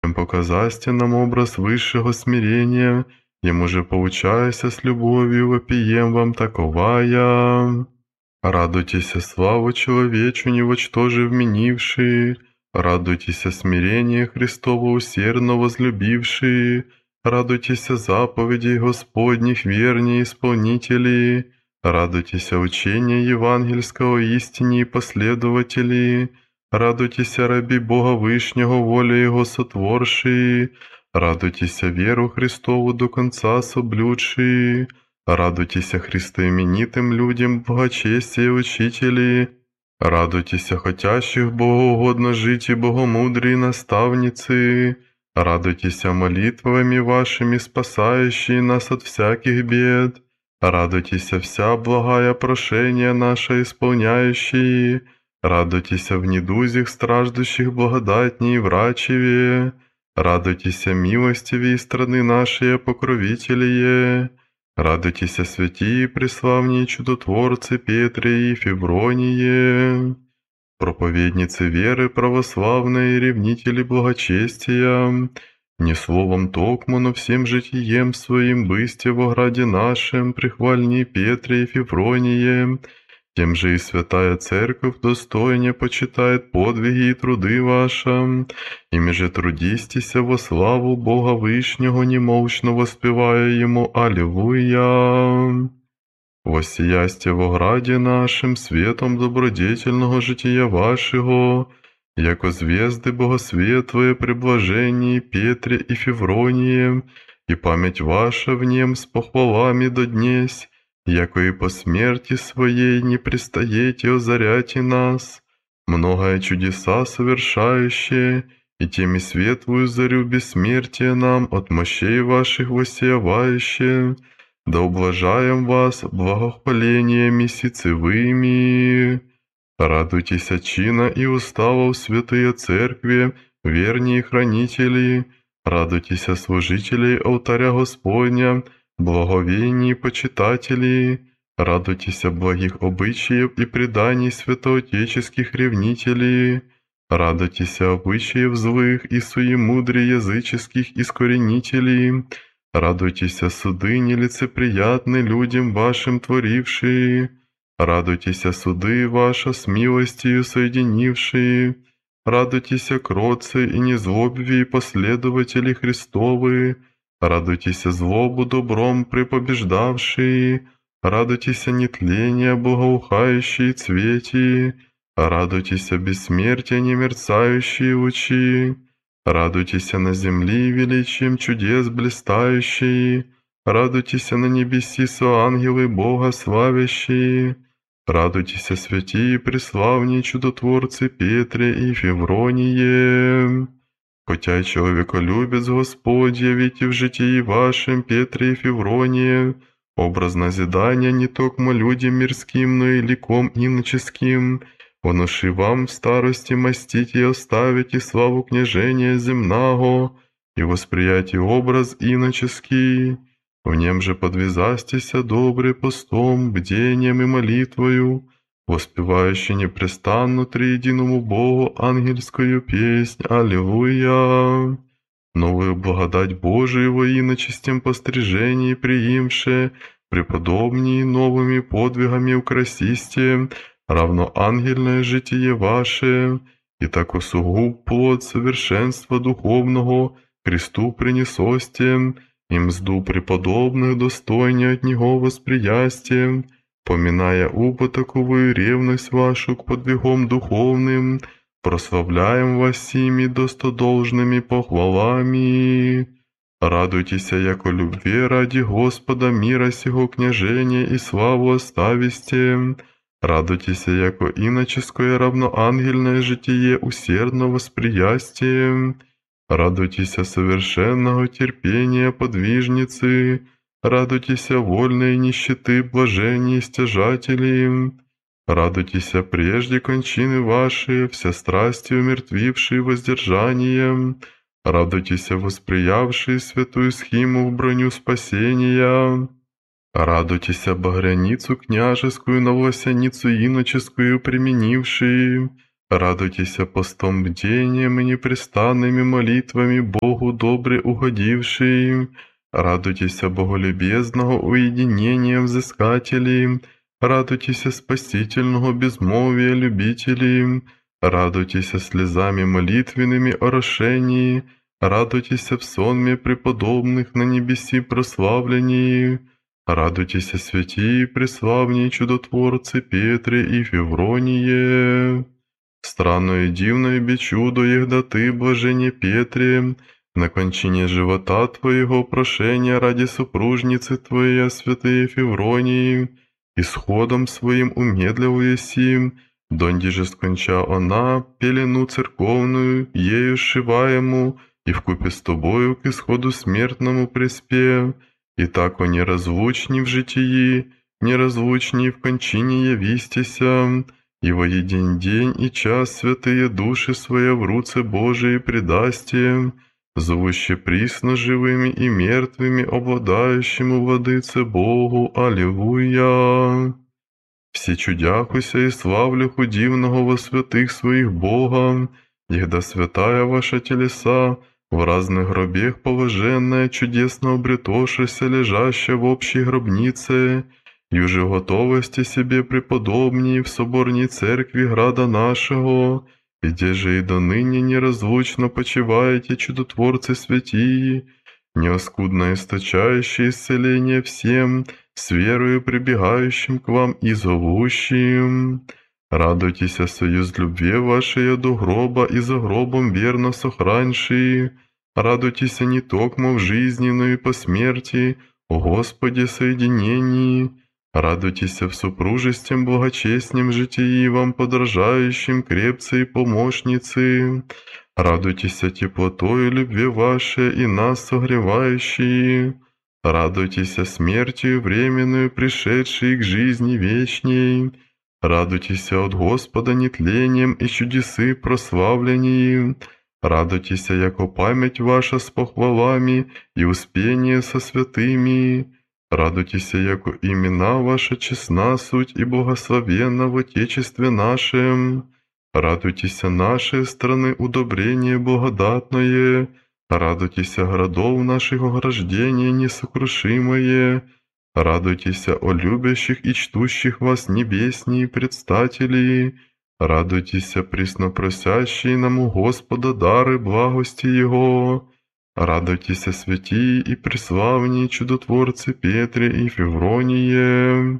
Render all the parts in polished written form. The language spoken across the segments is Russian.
показасте нам образ высшего смирения, ему же поучаясь с любовью вопием вам таковая. Радуйтесь, славу человечу невочтоже вменившие, радуйтесь смирение Христово усердно возлюбившие, радуйтесь заповедей Господних вернее исполнители, радуйтесь учения евангельского истине и последователи, радуйтесь раби Бога Вышнего, воля Его сотворшие, радуйтесь веру Христову до конца соблюдшие, радуйтесь христоименитым людям благочестия учители, радуйтесь хотящих богоугодно жить и богомудрые наставницы, радуйтесь молитвами вашими, спасающие нас от всяких бед, радуйтесь вся благая прошения наша исполняющие, радуйтесь в недузях страждущих благодатней врачеве, радуйтесь милостивей страны нашей покровителие, радуйтесь святии преславней чудотворцы Петре и Февроние, проповедницы веры православной, ревнители благочестия, не словом токмо, но всем житием своим бысте во граде нашем, прихвальни Петре и Февроние, тем же и святая Церковь достойно почитает подвиги и труды ваши, ими же трудистися во славу Бога Вышнего, немолчно воспевая Ему Аллилуйя. Воссиясте во граде нашим светом добродетельного жития вашего, яко звезды богосветлые при блажении Петре и Февронии, и память ваша в нем с похвалами до днесь, яко и по смерти своей не пристаете озаряйте нас, многое чудеса совершающие, и теми светлую зарю бессмертия нам от мощей ваших воссиявающие, да ублажаем вас благохвалениями сицевыми. Радуйтесь чина и уставов святые церкви, верние хранители, радуйтесь служителей алтаря Господня, благовейние почитатели, радуйтесь благих обычаев и преданий святоотеческих ревнителей, радуйтесь обычаев злых и суемудрей языческих искоренителей, радуйтесь суды нелицеприятны людям вашим творившие, радуйтесь суды ваши с милостью соединившие, радуйтесь кротцы и незлобивые последователи Христовы, радуйтесь злобу добром препобеждавшие, радуйтесь нетления благоухающие цвети, радуйтесь бессмертия немерцающие лучи, радуйтесь на земли величием чудес блистающие, радуйтесь на небеси соангелы Бога славящие, радуйтесь святии преславней чудотворцы Петре и Февроние. Хотя и человеколюбец Господь явите в житии вашем Петре и Февронии, образ назидания не токмо людям мирским, но и ликом иноческим, внуши вам в старости мстить и оставить и славу княжения земного, и восприятие образ иноческий, в нем же подвязастися добрый постом, бдением и молитвою, воспевающий непрестанно триединому Богу ангельскую песнь Аллилуйя. Новую благодать Божию во иночестем пострижении приимше, преподобней новыми подвигами украсисте, равно ангельное житие ваше, и так усугуб плод совершенства духовного Христу принесосте, и мзду преподобных достойнее от Него восприястие, поминая убо таковую ревность вашу к подвигам духовным, прославляем вас сими достодолжными похвалами. Радуйтесь, яко любви ради Господа мира сего княжения и славу остависте, радуйтесь, яко иноческое равноангельное житие усердно восприястие, радуйтесь совершенного терпения подвижницы, радуйтесь вольной нищеты блажения стяжателей, радуйтесь прежде кончины ваши, все страсти умертвившие воздержанием, радуйтесь восприявшие святую схиму в броню спасения, радуйтесь багряницу княжескую на власяницу иноческую применившие, Радуйтесь постом бдением и непрестанными молитвами Богу добре угодившим. Радуйтесь боголюбезного уединения взыскателей. Радуйтесь спасительного безмолвия любителей. Радуйтесь слезами молитвенными орошении. Радуйтесь в сонме преподобных на небеси прославлении. Радуйтесь святии преславней чудотворцы Петре и Февроние. Странно и дивно и без чудо, егда ты, блажение Петре, на кончине живота твоего прошения ради супружницы твоей, святые Февронии, исходом своим умедливая сим, донде же сконча она пелену церковную, ею сшиваему, и вкупе с тобою к исходу смертному приспе, и так о неразлучни в житии, неразлучни в кончине явистеся, и во един день и час святые души своя в руце Божией предасте, зовуще присно живыми и мертвыми, обладающему владыце Богу. Аллилуйя! Все чудяхуся и славлюху дивного во святых своих Бога, егда святая ваша телеса, в разных гробех положенная, чудесно обретошися, лежащая в общей гробнице, и уже готовости себе преподобней в соборней церкви града нашего, где же и доныне неразлучно почиваете чудотворцы святии, неоскудно источающие исцеление всем, с верою прибегающим к вам и зовущим. Радуйтесь о союз любви вашей до гроба и за гробом верно сохраншие. Радуйтесь не токмо в жизни, но и по смерти, о Господе соединении. Радуйтесь в супружестве благочестнем житии вам подражающим крепцы и помощницы. Радуйтесь теплотою любви вашей и нас согревающие. Радуйтесь смертью временную, пришедшей к жизни вечней. Радуйтесь от Господа нетлением и чудесы прославлении. Радуйтесь, яко память ваша с похвалами и успение со святыми. Радуйтесь, яко имена ваша честна суть и благословенна в Отечестве нашем. Радуйтесь нашей страны удобрение благодатное. Радуйтесь городов наших ограждения несокрушимое. Радуйтесь о любящих и чтущих вас небесней предстателей. Радуйтесь, преснопросящие нам у Господа дары благости Его. Радуйтесь, святии и преславние чудотворцы Петре и Февроние.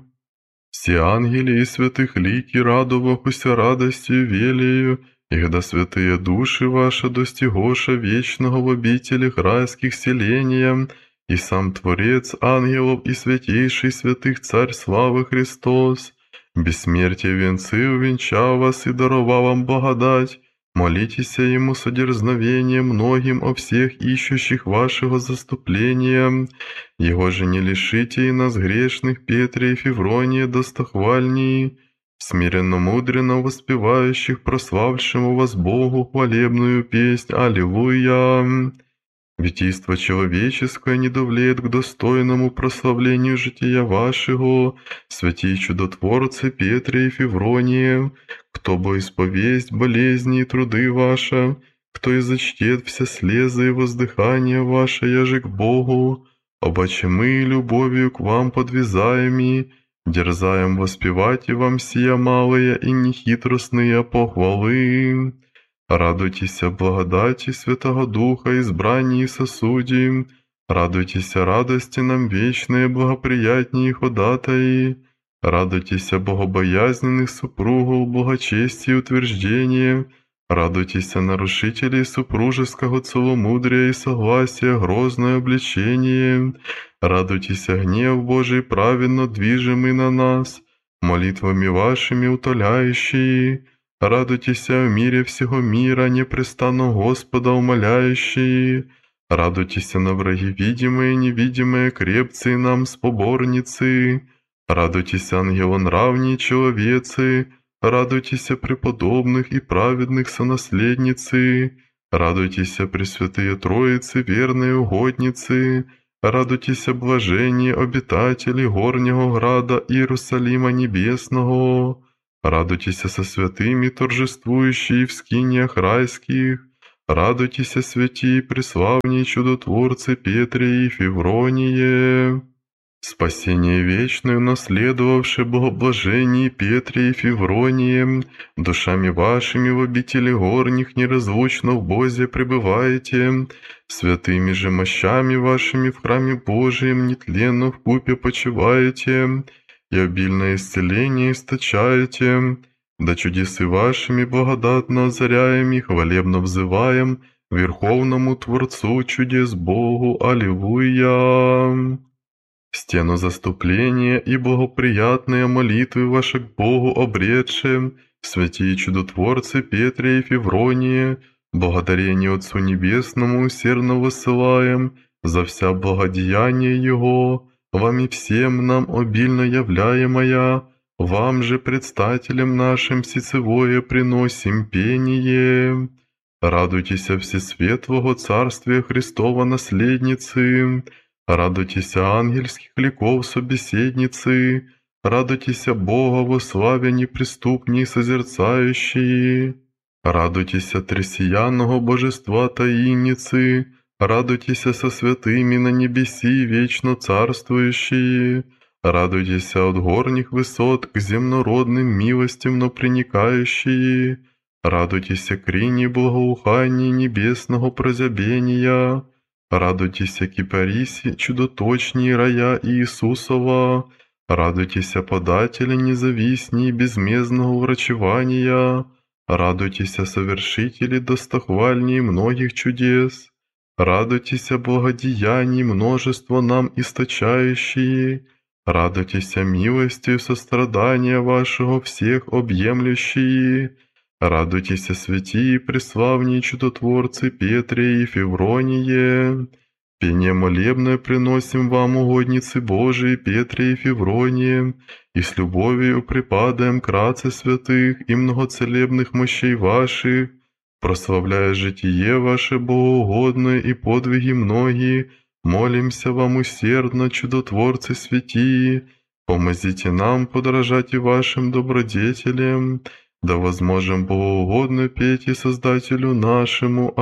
Все ангели и святых лики радовахуся радостью велею, и когда святые души ваши достигоша вечного в обителях райских селения, и сам Творец ангелов и святейший святых Царь славы Христос, бессмертие венцы увенчал вас и даровал вам благодать, молитесь Ему с одерзновением многим о всех ищущих вашего заступления. Его же не лишите и нас грешных Петре и Февронии достохвальней, смиренно-мудренно воспевающих прославшему вас Богу хвалебную песнь. Аллилуйя! Витийство человеческое не довлеет к достойному прославлению жития вашего, святей чудотворцы Петре и Февронии, кто бы исповесть болезни и труды ваши, кто и зачтет все слезы и воздыхания ваше, яже к Богу, обаче мы любовью к вам подвязаеми, дерзаем воспевать и вам сия малые и нехитростные похвалы. Радуйтесь благодати Святого Духа, избрании сосуди, радуйтесь радости нам вечные, благоприятнее ходатаи, радуйтесь богобоязненных супругов, благочестия и утверждения, радуйтесь нарушителей супружеского целомудрия и согласия, грозное обличение, радуйтесь гнев Божий праведно движимый на нас, молитвами вашими утоляющие. Радуйтесь в мире всего мира, непрестанно Господа умоляющие. Радуйтесь на враги видимые и невидимые, крепцы нам споборницы. Радуйтесь ангелонравние человецы. Радуйтесь преподобных и праведных сонаследницы. Радуйтесь пресвятые Троицы, верные угодницы. Радуйтесь блаженные обитатели горнего града Иерусалима Небесного. Радуйтесь со святыми, торжествующие в скиниях райских, радуйтесь, святии, преславней чудотворцы Петре и Февроние. Спасение вечное, наследовавшее богоблажение Петре и Февроние, душами вашими в обители горних неразлучно в Бозе пребываете, святыми же мощами вашими в храме Божием нетленно вкупе почиваете, и обильное исцеление источаете, да чудесы вашими благодатно озаряем и хвалебно взываем Верховному Творцу чудес Богу. Аллилуйя! Стену заступления и благоприятные молитвы ваши к Богу обретшие, святые чудотворцы Петре и Февронии, благодарение Отцу Небесному усердно высылаем за вся благодеяния Его, вам и всем нам обильно являемая, вам же, предстателям нашим, сицевое приносим пение. Радуйтесь всесветлого Царствия Христова наследницы, радуйтесь ангельских ликов собеседницы, радуйтесь Бога во славе неприступней созерцающие, радуйтесь тресиянного божества таинницы, радуйтесь со святыми на небеси вечно царствующие, радуйтесь от горних высот к земнородным милостям, но проникающие, радуйтесь крине благоухания небесного прозябения, радуйтесь кипарисе чудоточней рая Иисусова, радуйтесь подателя независней безмездного врачевания, радуйтесь совершители достохвальней многих чудес, радуйтесь благодеяний множество нам источающие, радуйтесь милостью сострадания вашего всех объемлющие, радуйтесь, святии, преславней чудотворцы Петре и Февроние. Пение молебное приносим вам, угодницы Божии, Петре и Февроние, и с любовью припадаем к раце святых и многоцелебных мощей ваших, прославляя житие ваше богоугодное и подвиги многие, молимся вам усердно, чудотворцы святии, помозите нам подражать и вашим добродетелям, да возможем богоугодно петь и Создателю нашему.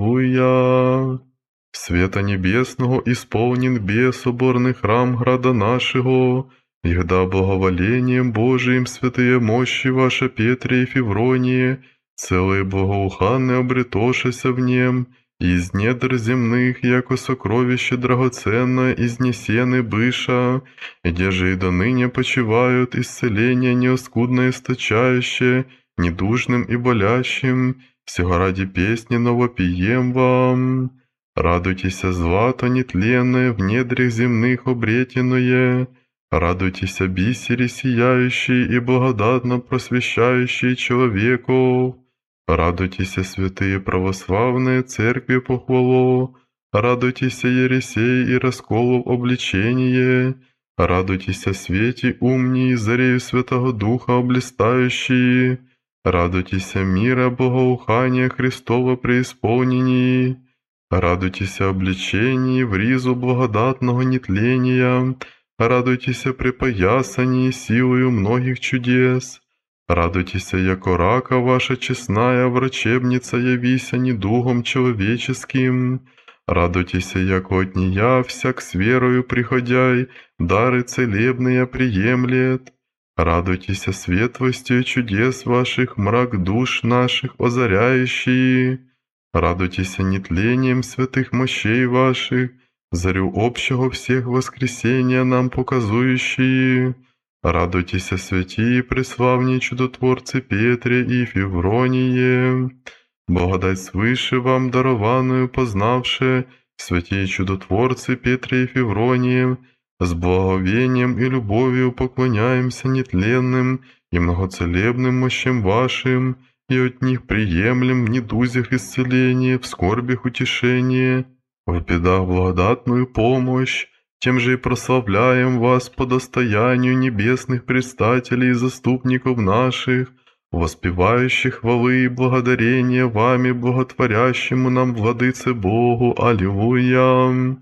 Аллилуйя! Света небесного исполнен бессоборный храм града нашего, егда благоволением Божиим святые мощи ваша Петре и Февронии, целые благоуханные обретошися в нем, и из недр земных, яко сокровище драгоценное, изнесены быша, где же и доныне почивают исцеление неоскудно источающее, недужным и болящим, сего ради песни новопием вам. Радуйтесь, злато нетленное, в недрах земных обретенное, радуйтесь, бисере сияющие и благодатно просвещающие человеков. Радуйтесь, святые православные церкви похвало, радуйтесь, ересей и расколов обличение, радуйтесь, свете умней, зарею Святого Духа облистающие, радуйтесь, мира богоухания Христова преисполнении, радуйтесь, обличении в ризу благодатного нетления, радуйтесь, припоясании силою многих чудес, радуйтесь, яко рака ваша честная врачебница явися недугом человеческим, радуйтесь, яко от нея всяк с верою приходяй, дары целебные приемлет, радуйтесь светлостью чудес ваших, мрак душ наших озаряющий, радуйтесь нетлением святых мощей ваших, зарю общего всех воскресения нам показующие, радуйтесь, святии, преславней чудотворцы Петре и Февроние, благодать свыше вам дарованную познавшие, святые чудотворцы Петре и Февроние, с благовением и любовью поклоняемся нетленным и многоцелебным мощам вашим, и от них приемлем в недузях исцеление, в скорбях утешение, в бедах благодатную помощь, тем же и прославляем вас по достоянию небесных предстателей и заступников наших, воспевающих хвалы и благодарения вами, благотворящему нам, Владыце Богу. Аллилуйя!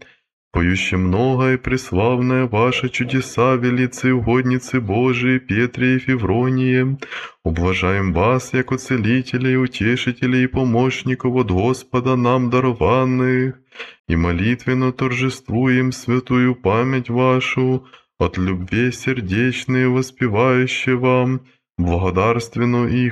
поющие много и преславное ваши чудеса, велицы и угодницы Божии, Петре и Февронии. Ублажаем вас, яко целителей, утешителей и помощников от Господа нам дарованных, и молитвенно торжествуем святую память вашу, от любви сердечной воспевающие вам, благодарственно и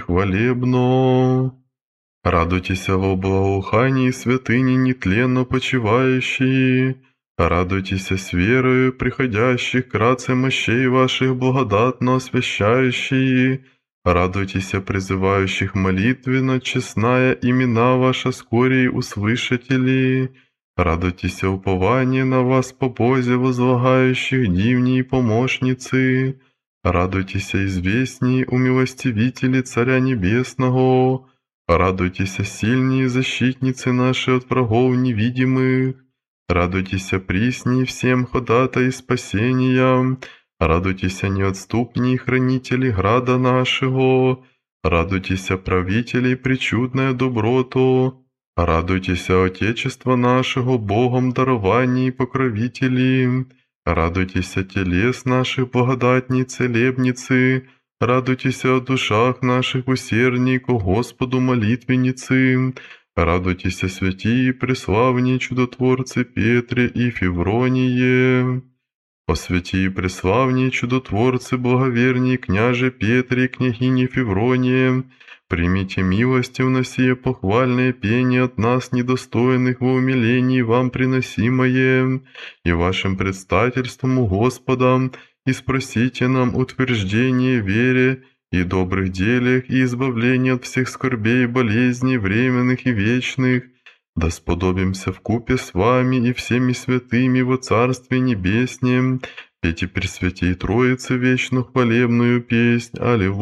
хвалебно. Радуйтесь во благоухании святыни нетленно почивающие, радуйтесь с верою приходящих кратце мощей ваших благодатно освящающие, радуйтесь призывающих молитвенно честная имена ваша скорей услышатели, радуйтесь упование на вас по Бозе возлагающих дивней помощницы, радуйтесь известней умилостивители Царя Небесного, радуйтесь, сильные защитницы наши от врагов невидимых, радуйтесь, присней всем ходатай спасения, радуйтесь, неотступней хранители града нашего, радуйтесь, правителей причудная доброту, радуйтесь, Отечества нашего Богом дарований и покровителей, радуйтесь, телес наших благодатней целебницы, радуйтесь о душах наших усердней ко Господу молитвенницы, радуйтесь о святии преславней чудотворцы Петре и Февроние. О святии преславней чудотворцы благоверней княже Петре и княгине Февронии, примите милостивно сие похвальное пение от нас, недостойных во умилении вам приносимое, и вашим предстательством у Господа, и спросите нам утверждение в вере и добрых делях, и избавление от всех скорбей и болезней, временных и вечных, да сподобимся вкупе с вами и всеми святыми во Царстве Небеснем, петь и Пресвятей Троице вечно хвалебную песнь.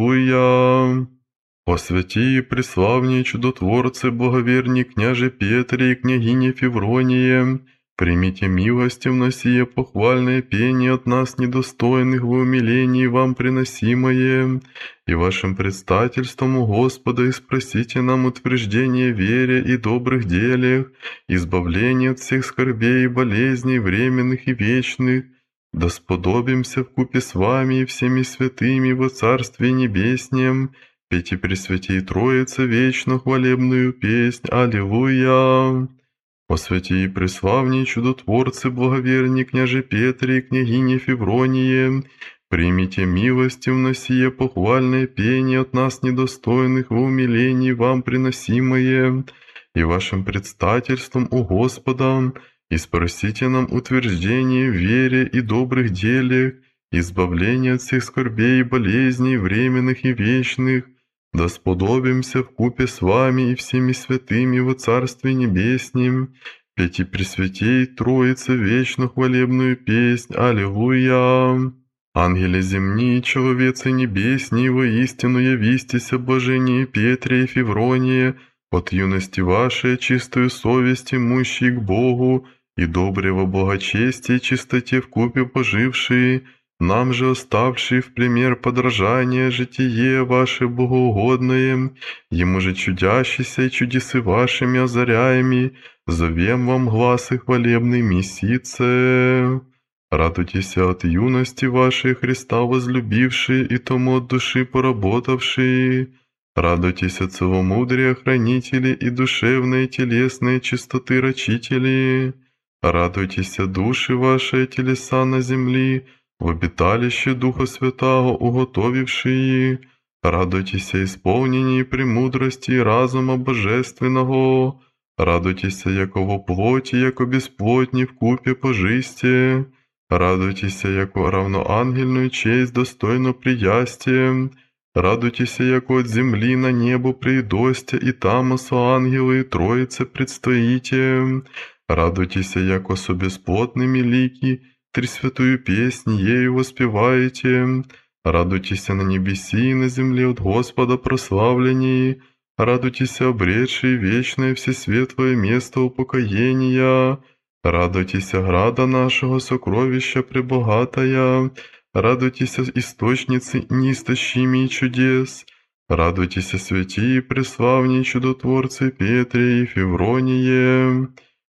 Аллилуйя! О святии преславней чудотворцы благоверней княже Петре и княгине Февронии, примите милостивно сие похвальное пение от нас недостойных в умилении вам приносимое, и вашим предстательством у Господа и спросите нам утверждение в вере и добрых делах, избавление от всех скорбей и болезней временных и вечных, да сподобимся вкупе с вами и всеми святыми во Царстве Небеснем, петь и Пресвятей Троице вечно хвалебную песнь. Аллилуйя! О святии преславней чудотворцы благоверней княже Петре и княгине Февронии, примите милостивно сие похвальное пение от нас недостойных в умилении вам приносимое, и вашим предстательством у Господа, и спросите нам утверждение в вере и добрых делах, избавление от всех скорбей и болезней временных и вечных, да сподобимся вкупе с вами и всеми святыми во Царстве Небеснем, петь и Пресвятей Троице вечно хвалебную песнь. Аллилуйя! Ангели земни, человецы небесни, воистину явистесь обожение Петре и Февронии, от юности вашей чистую совесть имущие к Богу, и доброго благочестия и чистоте вкупе пожившие, нам же оставшие в пример подражания житие ваше богоугодное, ему же чудящийся и чудесы вашими озаряеми, зовем вам гласы хвалебный месяце. Радуйтесь от юности вашей Христа возлюбившие и тому от души поработавшие, радуйтесь от целомудрия хранители и душевной и телесной чистоты рачители, радуйтесь души ваши телеса на земли, в обиталище Духа Святаго уготовившие, радуйтесь исполнении премудрости и разума божественного, радуйтесь, яко во плоти, яко бесплотни вкупе пожисте, радуйтесь, яко равноангельную честь достойно приястие, радуйтесь, яко от земли на небо приидосте, и там со ангелы и Троице предстоите, радуйтесь, яко со бесплотными лики, Тресвятую песнь ею воспеваете, радуйтесь на небеси и на земле от Господа прославлении, радуйтесь обретшие вечное всесветлое место упокоения, радуйтесь града нашего сокровища пребогатая, радуйтесь источницы неистощимей чудес, радуйтесь святии преславней чудотворцы Петре и Февроние.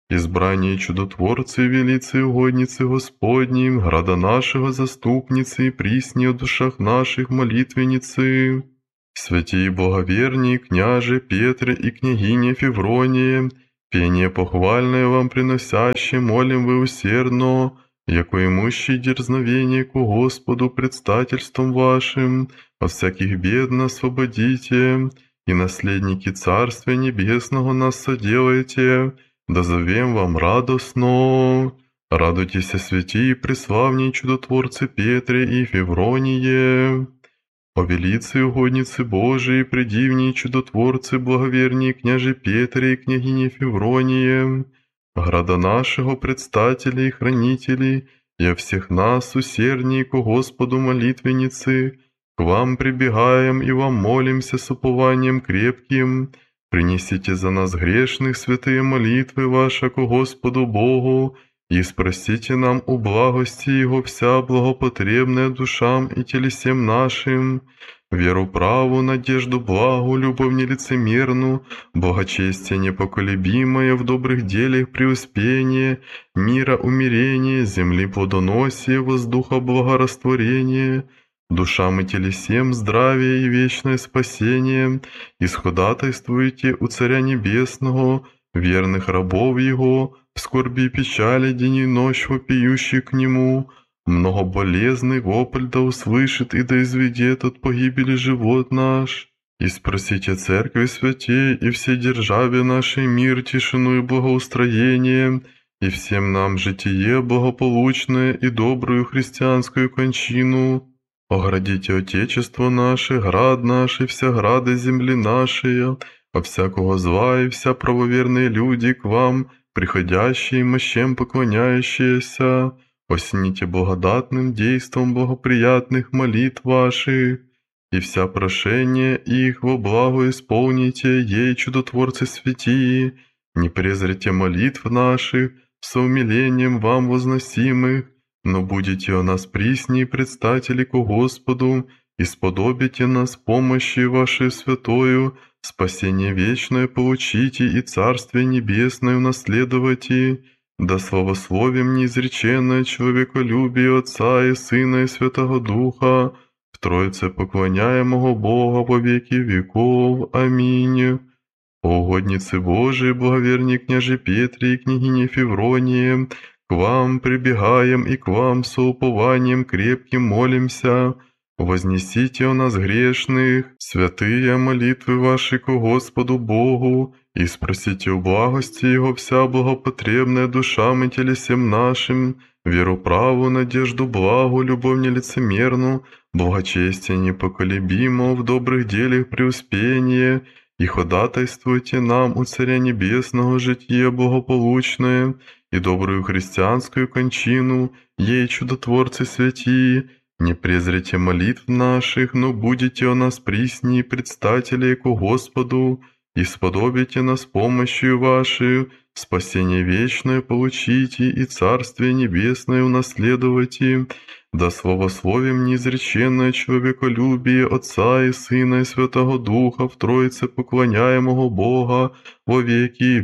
избрание чудотворцы и велицы и угодницы Господней, града нашего заступницы и присни о душах наших молитвенницы. Святей благоверней, княже Петре и княгине Февронии, пение похвальное вам приносяще, молим вы усердно, яко имущий дерзновение ко Господу предстательством вашим, от всяких бед нас освободите, и наследники Царствия Небесного нас соделайте, да зовем вам радостно. Радуйтесь, святии и преславней чудотворцы Петре и Февроние. О велицы и угодницы Божией, предивней чудотворцы, благоверней княже Петре и княгине Февронии, града нашего предстателей и хранителей, и о всех нас, усердней ко Господу молитвенницы, к вам прибегаем и вам молимся с упованием крепким. Принесите за нас грешных святые молитвы ваши ко Господу Богу, и спросите нам у благости Его вся благопотребная душам и телесем нашим, веру праву, надежду благу, любовь нелицемерну, благочестие непоколебимое, в добрых делах преуспение, мира умирение, земли плодоносие, воздуха благорастворение, душам и телесем здравие и вечное спасение, исходатайствуйте у Царя Небесного, верных рабов Его, в скорби и печали день и ночь вопиющий к Нему, многоболезный вопль да услышит и да изведет от погибели живот наш. И спросите Церкви святей и всей державе нашей мир, тишину и благоустроение, и всем нам житие благополучное и добрую христианскую кончину. Оградите Отечество наше, град наш и вся грады земли нашей, от всякого зла и вся правоверные люди к вам, приходящие и мощем поклоняющиеся, осените благодатным действом благоприятных молитв ваших, и вся прошение их во благо исполните, ей чудотворцы святии, не презрите молитв наших, со умилением вам возносимых, но будете о нас присней предстатели ко Господу, и сподобите нас помощи вашей святою, спасение вечное получите и Царствие Небесное унаследовайте, да славословием неизреченное человеколюбие Отца и Сына и Святого Духа, в Троице поклоняемого Бога во веки веков. Аминь. О угодницы Божией, благоверней княже Петре и княгине Февронии, к вам прибегаем и к вам с упованием крепким молимся. Вознесите о нас грешных, святые молитвы ваши ко Господу Богу, и спросите у благости Его вся благопотребная душам и телесем нашим, веру праву, надежду благу, любовь нелицемерну, благочестие непоколебимо, в добрых делах преуспение, и ходатайствуйте нам у Царя Небесного житие благополучное и добрую христианскую кончину, ей чудотворцы святии, не презрите молитв наших, но будете о нас присни предстателей ко Господу, и сподобите нас помощью вашей, спасение вечное получите и Царствие Небесное унаследовайте, да славословием неизреченное человеколюбие Отца и Сына и Святого Духа в Троице поклоняемого Бога во веки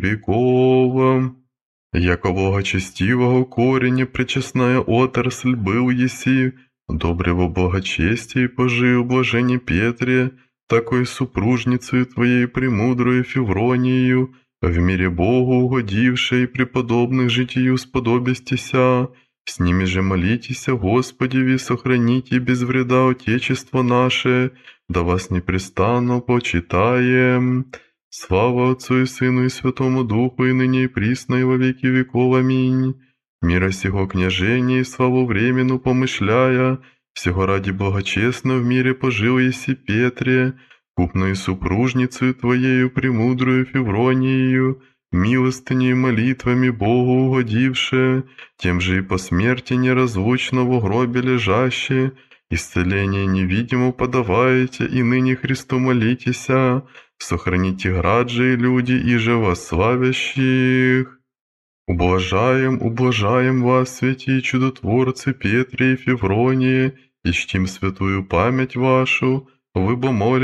веков. Яко благочестивого кореня пречестная отрасль был еси, доброго благочестия пожил блажение Петре, такой супружницей твоей премудрою Февронию, в мире Богу угодившей преподобных житию сподобистеся, с ними же молитесь, Господеви, сохраните без вреда Отечество наше, да вас непрестанно почитаем. Слава Отцу и Сыну и Святому Духу, и ныне и присно, и во веки веков. Аминь. Мира сего княжения и славу временну помышляя, всего ради благочестно в мире пожил еси Петре, купною супружницею твоею премудрую Феврониею, милостыней молитвами Богу угодивше, тем же и по смерти неразлучно в гробе лежаще, исцеление невидимо подаваете, и ныне Христу молитеся, сохраните град же и люди, и же вас славящих. Ублажаем вас, святые чудотворцы Петре и Февронии, и чтим святую память вашу, вы бо молитесь